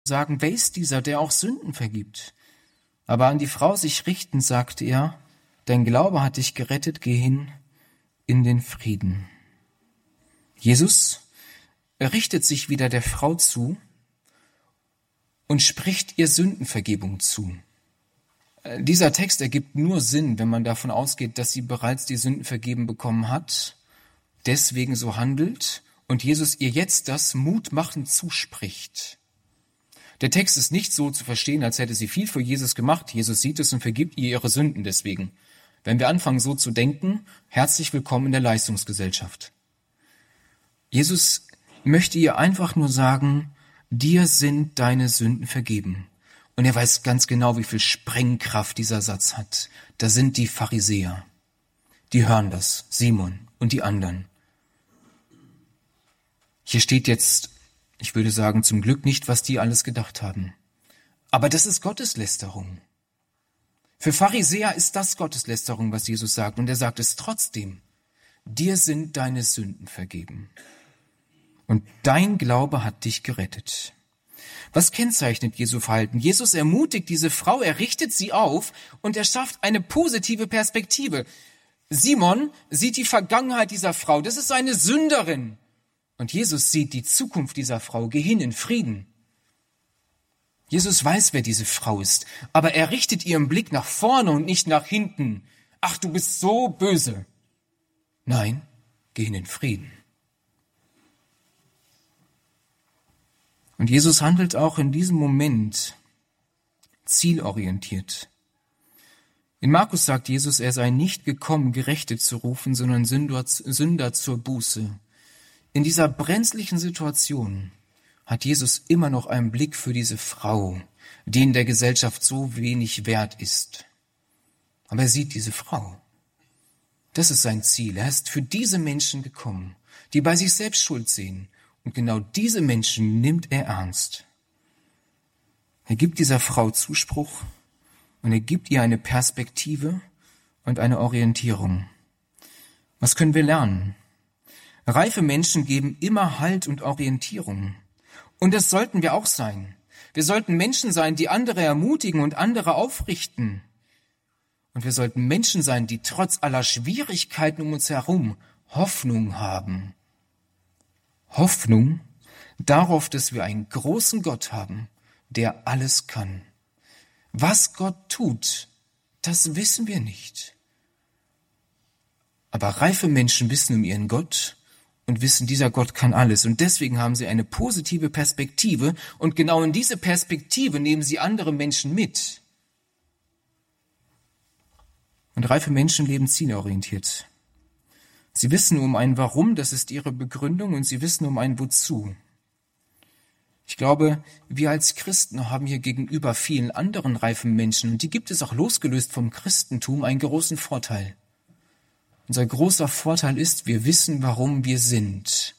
sagen, wer ist dieser, der auch Sünden vergibt? Aber an die Frau sich richtend sagte er, dein Glaube hat dich gerettet, geh hin in den Frieden. Jesus richtet sich wieder der Frau zu und spricht ihr Sündenvergebung zu. Dieser Text ergibt nur Sinn, wenn man davon ausgeht, dass sie bereits die Sünden vergeben bekommen hat, deswegen so handelt und Jesus ihr jetzt das mutmachend zuspricht. Der Text ist nicht so zu verstehen, als hätte sie viel für Jesus gemacht. Jesus sieht es und vergibt ihr ihre Sünden deswegen. Wenn wir anfangen so zu denken, herzlich willkommen in der Leistungsgesellschaft. Jesus möchte ihr einfach nur sagen, dir sind deine Sünden vergeben. Und er weiß ganz genau, wie viel Sprengkraft dieser Satz hat. Da sind die Pharisäer. Die hören das, Simon und die anderen. Hier steht jetzt, ich würde sagen, zum Glück nicht, was die alles gedacht haben. Aber das ist Gotteslästerung. Für Pharisäer ist das Gotteslästerung, was Jesus sagt. Und er sagt es trotzdem. Dir sind deine Sünden vergeben. Und dein Glaube hat dich gerettet. Was kennzeichnet Jesu Verhalten? Jesus ermutigt diese Frau, er richtet sie auf und er schafft eine positive Perspektive. Simon sieht die Vergangenheit dieser Frau. Das ist eine Sünderin. Und Jesus sieht die Zukunft dieser Frau. Geh hin in Frieden. Jesus weiß, wer diese Frau ist, aber er richtet ihren Blick nach vorne und nicht nach hinten. Ach, du bist so böse. Nein, geh hin in Frieden. Und Jesus handelt auch in diesem Moment zielorientiert. In Markus sagt Jesus, er sei nicht gekommen, Gerechte zu rufen, sondern Sünder zur Buße. In dieser brenzlichen Situation hat Jesus immer noch einen Blick für diese Frau, die in der Gesellschaft so wenig wert ist. Aber er sieht diese Frau. Das ist sein Ziel. Er ist für diese Menschen gekommen, die bei sich selbst Schuld sehen. Und genau diese Menschen nimmt er ernst. Er gibt dieser Frau Zuspruch und er gibt ihr eine Perspektive und eine Orientierung. Was können wir lernen? Reife Menschen geben immer Halt und Orientierung. Und das sollten wir auch sein. Wir sollten Menschen sein, die andere ermutigen und andere aufrichten. Und wir sollten Menschen sein, die trotz aller Schwierigkeiten um uns herum Hoffnung haben. Hoffnung darauf, dass wir einen großen Gott haben, der alles kann. Was Gott tut, das wissen wir nicht. Aber reife Menschen wissen um ihren Gott und wissen, dieser Gott kann alles. Und deswegen haben sie eine positive Perspektive und genau in diese Perspektive nehmen sie andere Menschen mit. Und reife Menschen leben zielorientiert. Sie wissen um ein Warum, das ist ihre Begründung, und sie wissen um ein Wozu. Ich glaube, wir als Christen haben hier gegenüber vielen anderen reifen Menschen, und die gibt es auch losgelöst vom Christentum, einen großen Vorteil. Unser großer Vorteil ist, wir wissen, warum wir sind.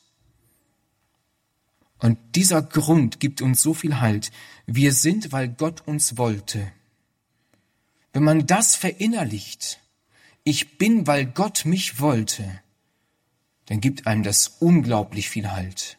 Und dieser Grund gibt uns so viel Halt. Wir sind, weil Gott uns wollte. Wenn man das verinnerlicht, ich bin, weil Gott mich wollte, dann gibt einem das unglaublich viel Halt.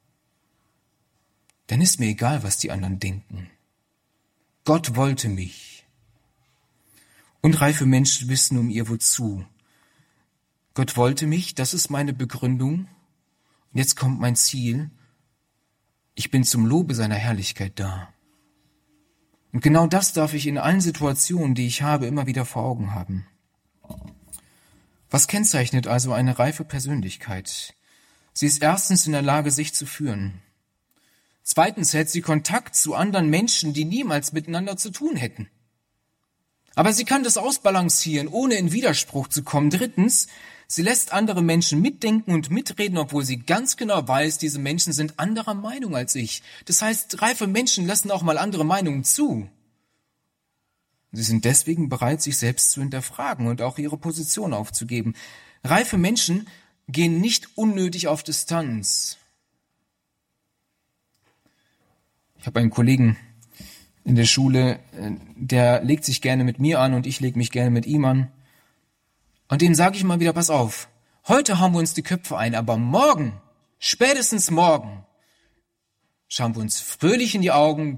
Dann ist mir egal, was die anderen denken. Gott wollte mich. Und reife Menschen wissen um ihr Wozu. Gott wollte mich, das ist meine Begründung. Und jetzt kommt mein Ziel. Ich bin zum Lobe seiner Herrlichkeit da. Und genau das darf ich in allen Situationen, die ich habe, immer wieder vor Augen haben. Was kennzeichnet also eine reife Persönlichkeit? Sie ist erstens in der Lage, sich zu führen. Zweitens hält sie Kontakt zu anderen Menschen, die niemals miteinander zu tun hätten. Aber sie kann das ausbalancieren, ohne in Widerspruch zu kommen. Drittens, sie lässt andere Menschen mitdenken und mitreden, obwohl sie ganz genau weiß, diese Menschen sind anderer Meinung als ich. Das heißt, reife Menschen lassen auch mal andere Meinungen zu. Sie sind deswegen bereit, sich selbst zu hinterfragen und auch ihre Position aufzugeben. Reife Menschen gehen nicht unnötig auf Distanz. Ich habe einen Kollegen in der Schule, der legt sich gerne mit mir an und ich lege mich gerne mit ihm an. Und dem sage ich mal wieder, pass auf, heute hauen wir uns die Köpfe ein, aber morgen, spätestens morgen, Schauen wir uns fröhlich in die Augen,